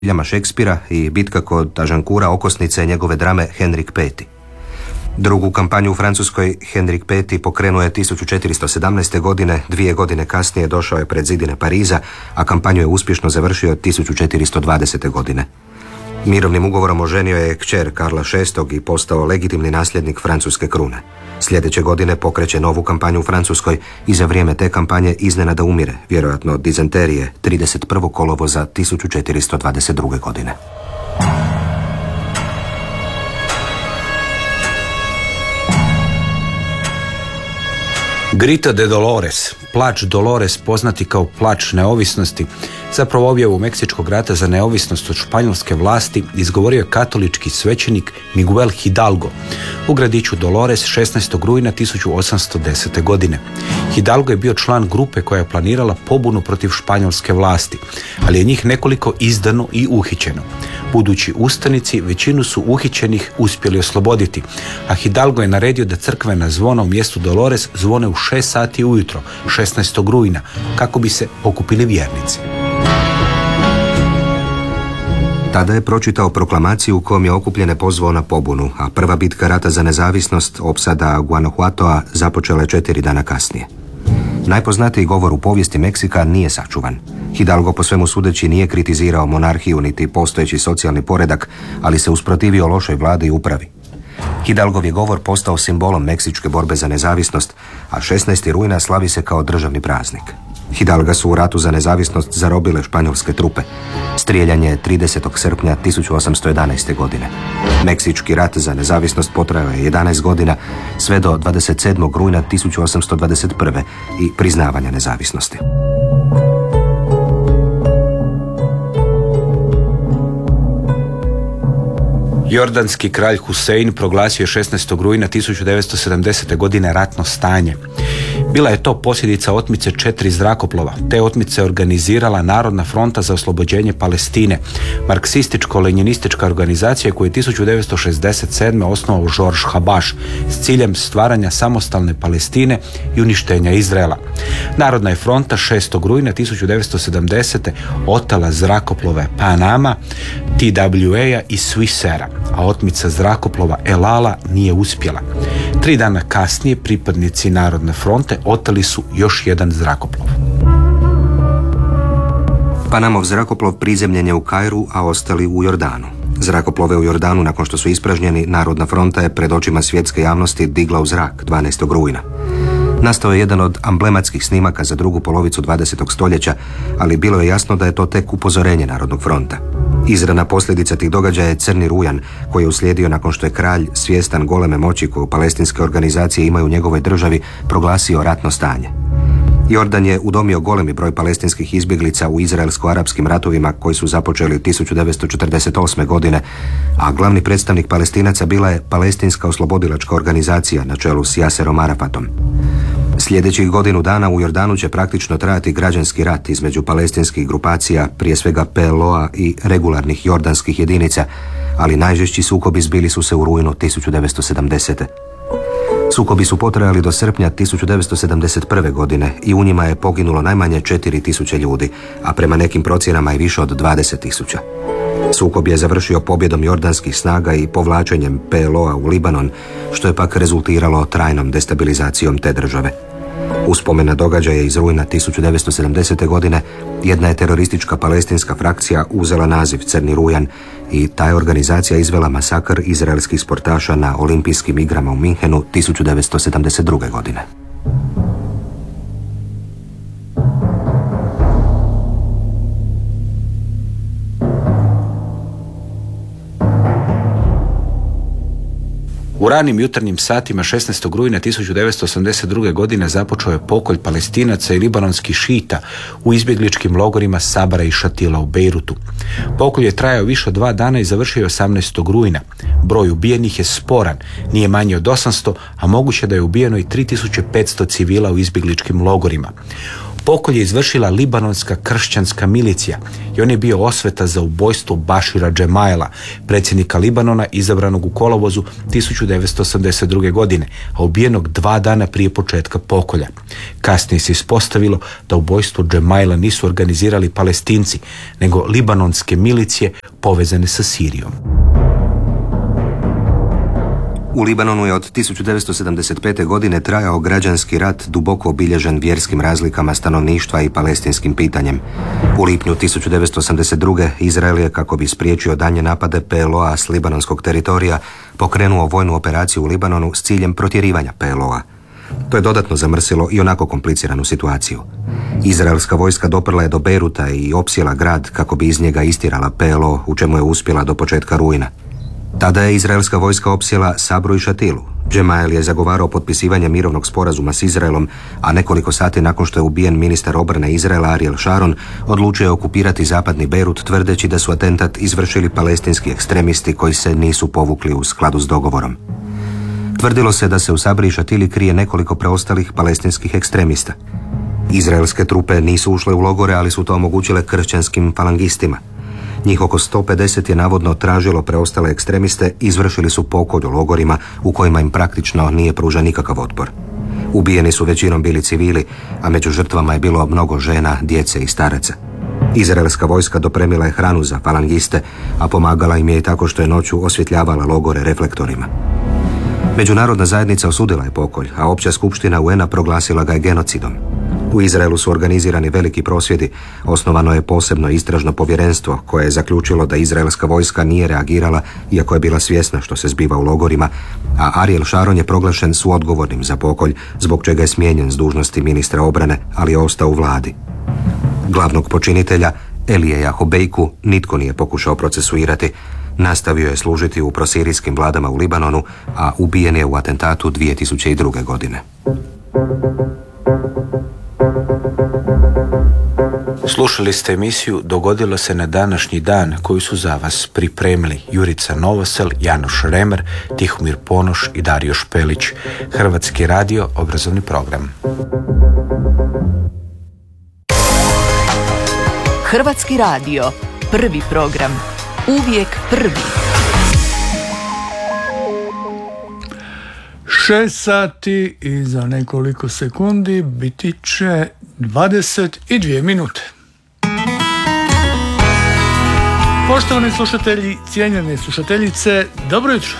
Viljama Šekspira i bitka kod Agincourta okosnica je njegove drame Henrik V. Drugu kampanju u Francuskoj Henrik V. pokrenuo je 1417. godine, 2 godine kasnije došao je pred zidine Pariza, a kampanju je uspješno završio 1420. godine. Mirovnim ugovorom oženio je kćer Karla VI. I postao legitimni nasljednik francuske krune. Sljedeće godine pokreće novu kampanju u Francuskoj i za vrijeme te kampanje iznenada umire, vjerojatno od dizenterije, 31. kolovoza 1422. godine. Grito de Dolores, plač Dolores poznati kao plač neovisnosti, zapravo objavu Meksičkog rata za neovisnost od španjolske vlasti izgovorio je katolički svećenik Miguel Hidalgo u gradiću Dolores 16. rujna 1810. godine. Hidalgo je bio član grupe koja je planirala pobunu protiv španjolske vlasti, ali je njih nekoliko izdano i uhićeno. Budući ustanici većinu su uhićenih uspjeli osloboditi, a Hidalgo je naredio da crkvena zvona u mjestu Dolores zvone u 6 sati ujutro, 16. rujna, kako bi se okupili vjernici. Tada je pročitao proklamaciju u kojom je okupljene pozvao na pobunu, a prva bitka rata za nezavisnost, opsada Guanajuatoa, započela je 4 dana kasnije. Najpoznatiji govor u povijesti Meksika nije sačuvan. Hidalgo po svemu sudeći nije kritizirao monarhiju niti postojeći socijalni poredak, ali se usprotivio lošoj vladi i upravi. Hidalgov je govor postao simbolom meksičke borbe za nezavisnost, a 16. rujna slavi se kao državni praznik. Hidalga su u ratu za nezavisnost zarobile španjolske trupe. Strijeljan je 30. srpnja 1811. godine. Meksički rat za nezavisnost potrajao je 11 godina, sve do 27. rujna 1821. i priznavanja nezavisnosti. Jordanski kralj Husein proglasio je 16. rujna 1970. godine ratno stanje. Bila je to posljedica otmice 4 zrakoplova. Te otmice organizirala Narodna fronta za oslobođenje Palestine, marksističko-lenjinistička organizacija koju je 1967. osnovao George Habash s ciljem stvaranja samostalne Palestine i uništenja Izraela. Narodna je fronta 6. rujna 1970. otela zrakoplove Panama, TWA i Swissera, a otmica zrakoplova El Ala nije uspjela. 3 dana kasnije pripadnici Narodne fronte oteli su još jedan zrakoplov. Panamov zrakoplov prizemljen je u Kairu, a ostali u Jordanu. Zrakoplove u Jordanu, nakon što su ispražnjeni, Narodna fronta je pred očima svjetske javnosti digla u zrak 12. rujna. Nastao je jedan od amblematskih snimaka za drugu polovicu 20. stoljeća, ali bilo je jasno da je to tek upozorenje Narodnog fronta. Izravna posljedica tih događaja je Crni rujan, koji je uslijedio nakon što je kralj, svjestan goleme moći koju palestinske organizacije imaju u njegovoj državi, proglasio ratno stanje. Jordan je udomio golemi broj palestinskih izbjeglica u izraelsko-arapskim ratovima koji su započeli 1948. godine, a glavni predstavnik Palestinaca bila je Palestinska oslobodilačka organizacija na čelu s Yaserom Arafatom. Sljedećih godinu dana u Jordanu će praktično trajati građanski rat između palestinskih grupacija, prije svega PLO-a i regularnih jordanskih jedinica, ali najžešći sukobi zbili su se u rujnu 1970. Sukobi su potrajali do srpnja 1971. godine i u njima je poginulo najmanje 4.000 ljudi, a prema nekim procjenama i više od 20.000. Sukob je završio pobjedom jordanskih snaga i povlačenjem PLO-a u Libanon, što je pak rezultiralo trajnom destabilizacijom te države. Uspomen na događaje iz rujna 1970. godine, jedna je teroristička palestinska frakcija uzela naziv Crni rujan i ta je organizacija izvela masakr izraelskih sportaša na olimpijskim igrama u Minhenu 1972. godine. U ranim jutarnjim satima 16. rujna 1982. godine započeo je pokolj Palestinaca i libanonskih šita u izbjegličkim logorima Sabara i Šatila u Bejrutu. Pokolj je trajao više od 2 dana i završio 18. rujna. Broj ubijenih je sporan, nije manje od 800, a moguće da je ubijeno i 3500 civila u izbjegličkim logorima. Pokolj je izvršila libanonska kršćanska milicija i on je bio osveta za ubojstvo Bašira Džemaila, predsjednika Libanona izabranog u kolovozu 1982. godine, a ubijenog 2 dana prije početka pokolja. Kasnije se ispostavilo da ubojstvo Džemaila nisu organizirali Palestinci, nego libanonske milicije povezane sa Sirijom. U Libanonu je od 1975. godine trajao građanski rat duboko obilježen vjerskim razlikama stanovništva i palestinskim pitanjem. U lipnju 1982. Izrael je, kako bi spriječio daljnje napade PLO-a s libanonskog teritorija, pokrenuo vojnu operaciju u Libanonu s ciljem protjerivanja PLO-a. To je dodatno zamrsilo i onako kompliciranu situaciju. Izraelska vojska doprla je do Bejruta i opsjela grad kako bi iz njega istjerala PLO, u čemu je uspjela do početka rujna. Tada je izraelska vojska opsjela Sabru i Šatilu. Džemail je zagovarao potpisivanje mirovnog sporazuma s Izraelom, a nekoliko sati nakon što je ubijen ministar obrane Izraela Ariel Sharon, odlučio je okupirati zapadni Bejrut tvrdeći da su atentat izvršili palestinski ekstremisti koji se nisu povukli u skladu s dogovorom. Tvrdilo se da se u Sabri i Šatili krije nekoliko preostalih palestinskih ekstremista. Izraelske trupe nisu ušle u logore, ali su to omogućile kršćanskim falangistima. Njih oko 150 je navodno tražilo preostale ekstremiste i izvršili su pokolj u logorima u kojima im praktično nije pružan nikakav otpor. Ubijeni su većinom bili civili, a među žrtvama je bilo mnogo žena, djece i staraca. Izraelska vojska dopremila je hranu za falangiste, a pomagala im je i tako što je noću osvjetljavala logore reflektorima. Međunarodna zajednica osudila je pokolj, a opća skupština UN-a proglasila ga je genocidom. U Izraelu su organizirani veliki prosvjedi, osnovano je posebno istražno povjerenstvo koje je zaključilo da izraelska vojska nije reagirala iako je bila svjesna što se zbiva u logorima, a Ariel Sharon je proglašen suodgovornim za pokolj, zbog čega je smijenjen s dužnosti ministra obrane, ali je ostao u vladi. Glavnog počinitelja, Elijeja Hobejku, nitko nije pokušao procesuirati. Nastavio je služiti u prosirijskim vladama u Libanonu, a ubijen je u atentatu 2002. godine. Slušali ste emisiju Dogodilo se na današnji dan, koju su za vas pripremili Jurica Novosel, Janoš Remer, Tihomir Ponoš i Dario Špelić. Hrvatski radio, obrazovni program. Hrvatski radio, prvi program. Uvijek prvi. 6 sati i za nekoliko sekundi biti će 22 minute. Poštovani slušatelji, cijenjene slušateljice, dobro jutro.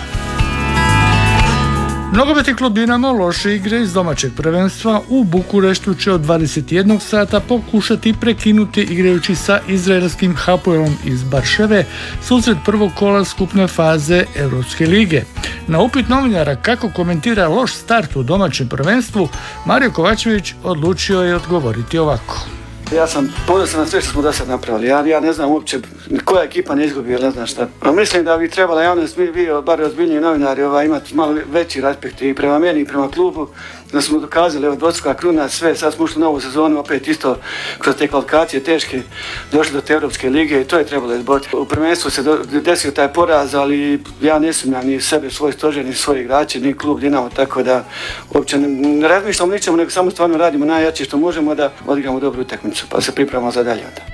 Nogometni klub Dinamo loše igre iz domaćeg prvenstva u Bukureštu će od 21 sata pokušati prekinuti igrajući sa izraelskim Hapoelom iz Barševe susret prvog kola skupne faze Europske lige. Na upit novinara kako komentira loš start u domaćem prvenstvu, Mario Kovačević odlučio je odgovoriti ovako. Ja sam ponosan na sve što smo do sad napravili. Ja ne znam uopće koja ekipa ne izgubi, ne znam šta. Mislim da bi trebala javnost, vi bar ozbiljniji novinari, imati malo veći respekt i prema meni i prema klubu, da smo dokazali dvostruka kruna, sve, sad smo ušli u novu sezonu, opet isto kroz te kvalifikacije teške, došli do te Europske lige i to je trebalo izboriti. U prvenstvu se desio taj poraz, ali ja ne sumnjam ni sebe, svoj stožer, ni svoje igrače, ni klub Dinamo, tako da uopće ne razmišljamo ničemu, nego samo stvarno radimo najjače što možemo da odigramo dobru utakmicu, pa se pripremamo za dalje onda.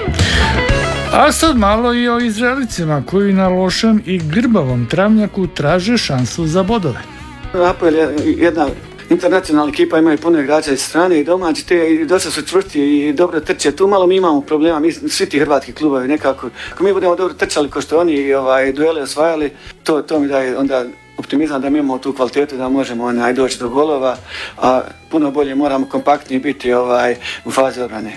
A sad malo i o Izraelicima koji na lošem i grbavom travnjaku traže šansu za bodove. Hapoel je jedna internacionalna ekipa, imaju puno igrača iz strane i domaći, te dosta su čvrsti i dobro trče. Tu malo mi imamo problema, mi svi ti hrvatski klubovi nekako. Ako mi budemo dobro trčali kao što oni duele osvajali, to mi daje onda optimizam da mi imamo tu kvalitetu da možemo doći do golova, a puno bolje moramo kompaktniji biti u fazi obrane.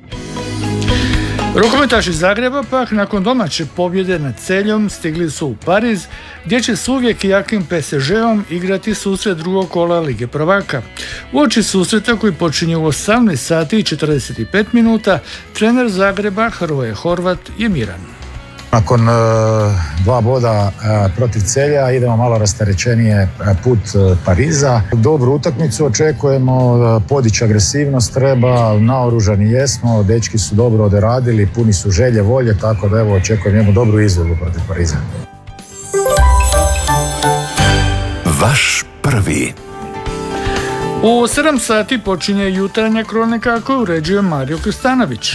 Rukometaši Zagreba pak nakon domaće pobjede nad Celjom stigli su u Pariz, gdje će s uvijek jakim PSG-om igrati susret drugog kola Lige prvaka. Uoči susreta koji počinje u 18 sati i 45 minuta, trener Zagreba Hrvoje Horvat je miran. Nakon 2 boda protiv Celja idemo malo rasterećenije put Pariza. Dobru utakmicu očekujemo, podići agresivnost treba, naoružani jesmo, dečki su dobro odradili, puni su želje, volje, tako da evo očekujem jednu dobru izvedbu protiv Pariza. Vaš prvi. U 7 sati počinje jutarnja kronika koju uređuje Mario Krstanović.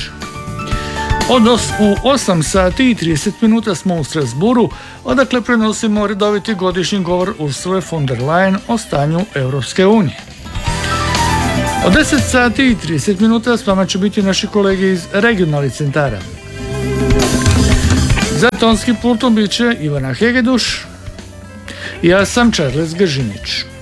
U 8 sati i 30 minuta smo u Strasburu, odakle prenosimo redoviti godišnji govor Ursule von der Leyen o stanju Europske unije. Od 10 sati i 30 minuta s vama će biti naši kolege iz regionalnih centara. Za tonskim pultom bit će Ivana Hegeduš. Ja sam Charles Gržinić.